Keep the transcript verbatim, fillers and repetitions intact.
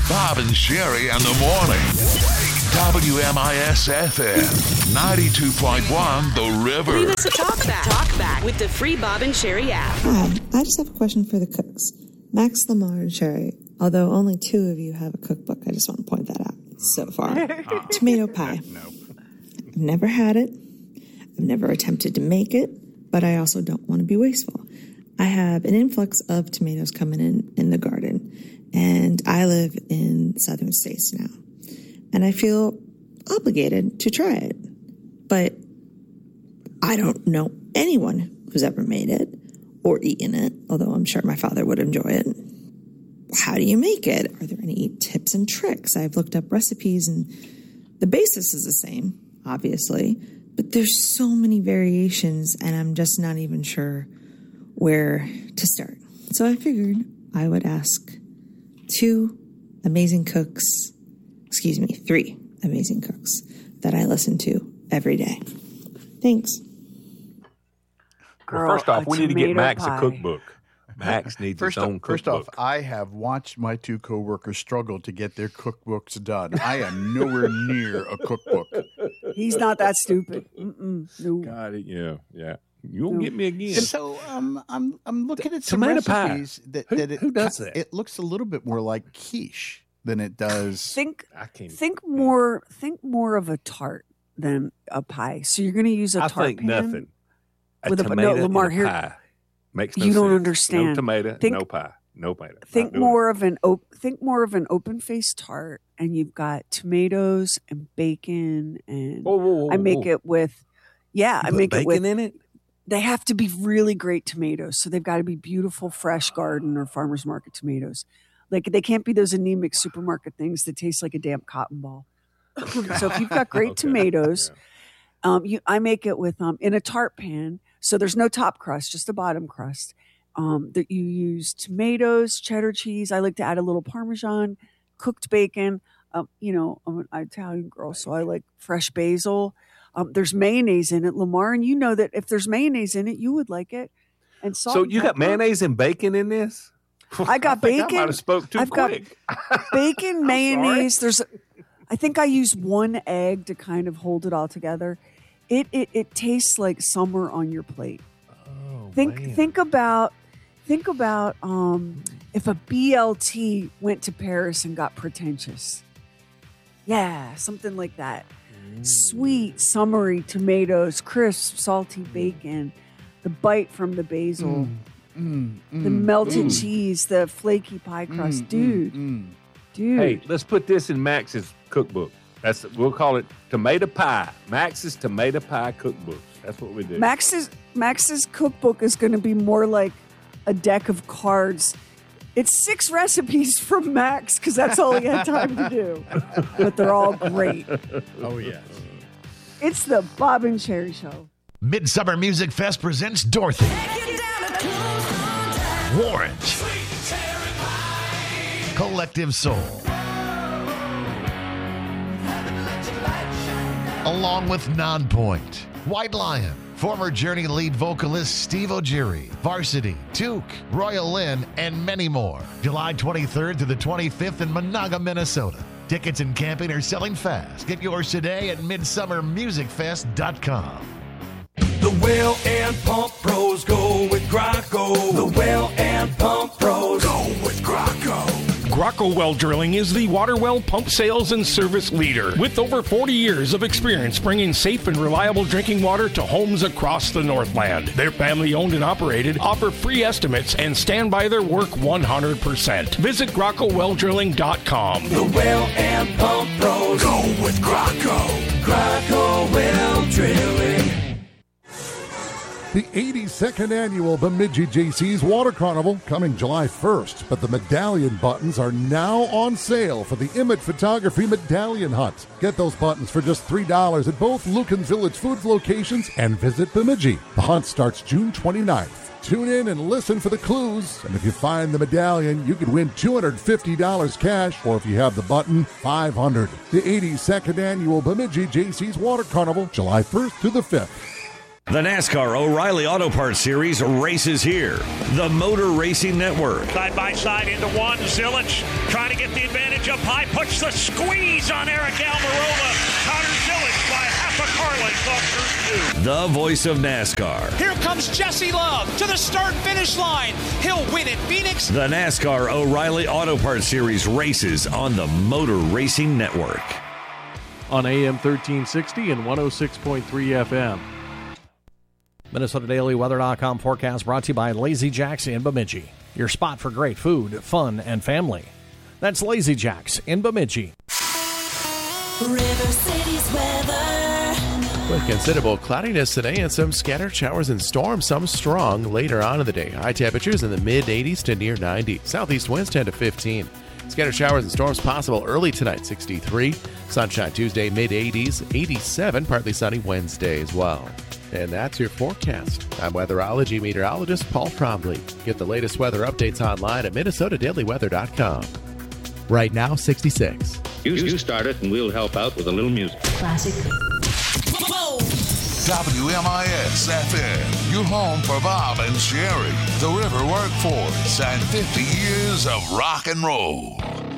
Bob and Sherry in the morning. W M I S F M ninety-two point one The River. Leave us a talk back. Talk back with the free Bob and Sherry app. Hi, I just have a question for the cooks. Max, Lamar, and Sherry. Although only two of you have a cookbook, I just want to point that out so far. uh, Tomato pie. No. I've never had it. I've never attempted to make it, but I also don't want to be wasteful. I have an influx of tomatoes coming in in the garden, and I live in southern states now. And I feel obligated to try it. But I don't know anyone who's ever made it or eaten it, although I'm sure my father would enjoy it. How do you make it? Are there any tips and tricks? I've looked up recipes, and the basis is the same, obviously, but there's so many variations, and I'm just not even sure where to start. So I figured I would ask two amazing cooks, excuse me, three amazing cooks that I listen to every day. Thanks. Girl, first off, we need to get Max pie. a cookbook. Max needs first his own off, cookbook. First off, I have watched my two coworkers struggle to get their cookbooks done. I am nowhere near a cookbook. He's not that stupid. Mm-mm, no. Got it. Yeah, yeah. You won't no. get me again. So um, I'm I'm looking at some Tomato recipes pie. that, Who, that it, who does that? It looks a little bit more like quiche than it does. Think I can't. think more think more of a tart than a pie. So you're going to use a I tart think pan nothing. A with a tomato no, Lamar, and a here, pie makes no you don't sense. understand. No tomato, think, no pie, no tomato. Think more of an op- think more of an open faced tart, and you've got tomatoes and bacon, and whoa, whoa, whoa, I make whoa. it with yeah, you I put make bacon it with in it. They have to be really great tomatoes, so they've got to be beautiful, fresh garden or farmers market tomatoes. Like they can't be those anemic supermarket things that taste like a damp cotton ball. So if you've got great Okay. tomatoes, Yeah. um, you I make it with um in a tart pan. So there's no top crust, just a bottom crust. Um, that you use tomatoes, cheddar cheese. I like to add a little Parmesan, cooked bacon. Um, you know, I'm an Italian girl, so I like fresh basil. Um, there's mayonnaise in it, Lamar, and you know that if there's mayonnaise in it, you would like it. And salt So and you got pepper. mayonnaise and bacon in this? I got I think bacon. I might have spoke too I've quick. got bacon, mayonnaise. There's, I think I use one egg to kind of hold it all together. It it, it tastes like summer on your plate. Oh, Think man. think about think about um, if a B L T went to Paris and got pretentious. Yeah, something like that. Mm. Sweet, summery tomatoes, crisp, salty bacon, the bite from the basil, Mm, mm, the melted mm, cheese, the flaky pie crust. mm, dude, mm, mm. dude. Hey, let's put this in Max's cookbook. That's we'll call it tomato pie. Max's tomato pie cookbook. That's what we do. Max's Max's cookbook is going to be more like a deck of cards. It's six recipes from Max because that's all he had time to do. But they're all great. Oh yes. It's the Bob and Sherry Show. Midsummer Music Fest presents Dorothy, Orange, Collective Soul, along with Nonpoint, White Lion, former Journey lead vocalist Steve O'Geary, Varsity, Duke, Royal Lynn, and many more. July twenty-third to the twenty-fifth in Monaga, Minnesota. Tickets and camping are selling fast. Get yours today at midsummer music fest dot com. The well and pump pros go with Graco. The well and pump pros go with Graco. Graco Well Drilling is the water well pump sales and service leader with over forty years of experience bringing safe and reliable drinking water to homes across the Northland. They're family owned and operated, offer free estimates, and stand by their work one hundred percent. Visit Graco Well Drilling dot com. The well and pump pros go with Graco. Graco Well Drilling. The eighty-second annual Bemidji J C's Water Carnival coming July first, but the medallion buttons are now on sale for the Emmett Photography Medallion Hunt. Get those buttons for just three dollars at both Lucan Village Foods locations and visit Bemidji. The hunt starts June twenty-ninth. Tune in and listen for the clues, and if you find the medallion, you could win two hundred fifty dollars cash, or if you have the button, five hundred dollars. The eighty-second annual Bemidji J C's Water Carnival, July first to the fifth. The NASCAR O'Reilly Auto Parts Series races here. The Motor Racing Network. Side by side into one. Zilich trying to get the advantage up high. Puts the squeeze on Eric Almirola. Connor Zilich by half a car length off turn two. The voice of NASCAR. Here comes Jesse Love to the start-finish line. He'll win at Phoenix. The NASCAR O'Reilly Auto Parts Series races on the Motor Racing Network. On A M thirteen sixty and one oh six point three F M. Minnesota Daily Weather dot com forecast brought to you by Lazy Jack's in Bemidji. Your spot for great food, fun, and family. That's Lazy Jack's in Bemidji. River City's weather. With considerable cloudiness today and some scattered showers and storms, some strong later on in the day. High temperatures in the mid eighties to near ninety. Southeast winds ten to fifteen. Scattered showers and storms possible early tonight, sixty-three. Sunshine Tuesday, mid eighties, eighty-seven. Partly sunny Wednesday as well. And that's your forecast. I'm weatherology meteorologist Paul Trombley. Get the latest weather updates online at Minnesota Daily Weather dot com. Right now, sixty-six. You, you start it and we'll help out with a little music. Classic. W M I S F M, your home for Bob and Sherry, the River Workforce, and fifty years of rock and roll.